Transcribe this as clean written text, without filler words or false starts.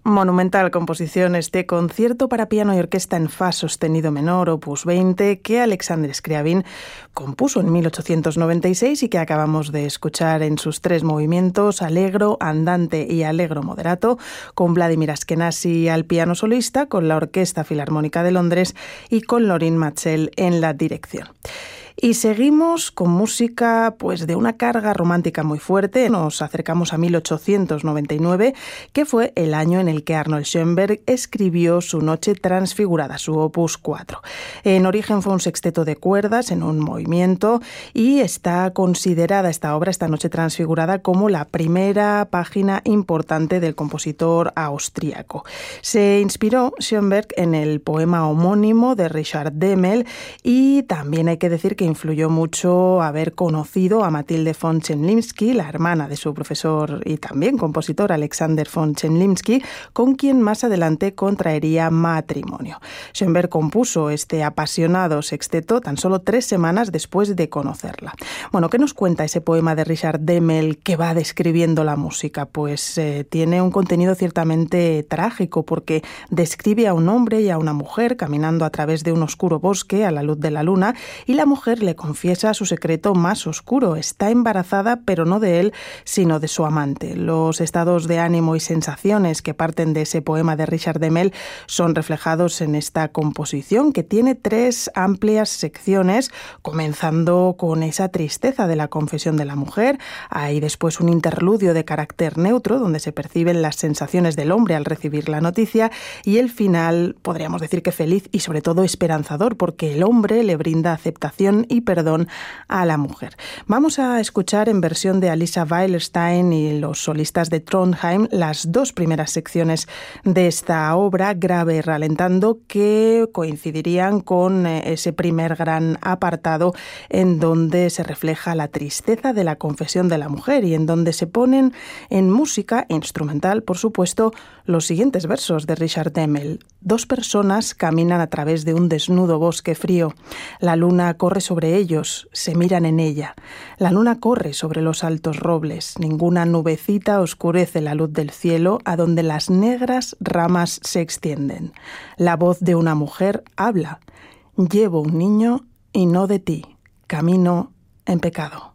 Monumental composición este concierto para piano y orquesta en fa sostenido menor, opus 20, que Alexander Scriabin compuso en 1896 y que acabamos de escuchar en sus 3 movimientos, allegro, andante y allegro moderato, con Vladimir Ashkenazy al piano solista, con la Orquesta Filarmónica de Londres y con Lorin Maazel en la dirección. Y seguimos con música pues de una carga romántica muy fuerte. Nos acercamos a 1899, que fue el año en el que Arnold Schoenberg escribió su Noche Transfigurada, su opus 4. En origen fue un sexteto de cuerdas en un movimiento y está considerada esta obra, esta Noche Transfigurada, como la primera página importante del compositor austríaco. Se inspiró Schoenberg en el poema homónimo de Richard Demmel y también hay que decir que influyó mucho haber conocido a Mathilde von Chemlinsky, la hermana de su profesor y también compositor Alexander von Chemlinsky, con quien más adelante contraería matrimonio. Schoenberg compuso este apasionado sexteto tan solo 3 semanas después de conocerla. Bueno, ¿qué nos cuenta ese poema de Richard Demmel que va describiendo la música? Pues tiene un contenido ciertamente trágico porque describe a un hombre y a una mujer caminando a través de un oscuro bosque a la luz de la luna y la mujer le confiesa su secreto más oscuro. Está embarazada, pero no de él, sino de su amante. Los estados de ánimo y sensaciones que parten de ese poema de Richard Demmel son reflejados en esta composición, que tiene 3 amplias secciones, comenzando con esa tristeza de la confesión de la mujer. Hay después un interludio de carácter neutro, donde se perciben las sensaciones del hombre al recibir la noticia, y el final, podríamos decir que feliz y sobre todo esperanzador, porque el hombre le brinda aceptación y perdón a la mujer. Vamos a escuchar en versión de Alisa Weilerstein y los solistas de Trondheim las 2 primeras secciones de esta obra, grave y ralentando, que coincidirían con ese primer gran apartado en donde se refleja la tristeza de la confesión de la mujer y en donde se ponen en música instrumental, por supuesto, los siguientes versos de Richard Demmel. 2 personas caminan a través de un desnudo bosque frío. La luna corre sobre ellos, se miran en ella. La luna corre sobre los altos robles. Ninguna nubecita oscurece la luz del cielo, a donde las negras ramas se extienden. La voz de una mujer habla. Llevo un niño y no de ti. Camino en pecado.